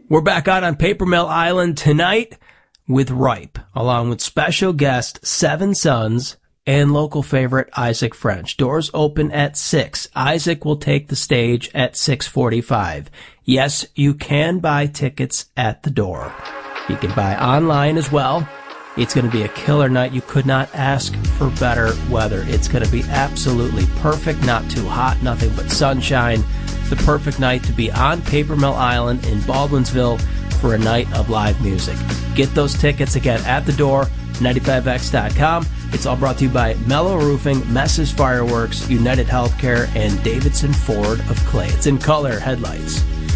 We're back out on Paper Mill Island tonight with Ripe, along with special guest Seven Sons and local favorite Isaac French. Doors open at 6. Isaac will take the stage at 6:45. Yes, you can buy tickets at the door. You can buy online as well. It's going to be a killer night. You could not ask for better weather. It's going to be absolutely perfect, not too hot, nothing but sunshine. The perfect night to be on Paper Mill Island in Baldwinsville for a night of live music. Get those tickets again at the door, 95x.com. It's all brought to you by Mellow Roofing, Mess's Fireworks, United Healthcare, and Davidson Ford of Clay. It's in color headlights.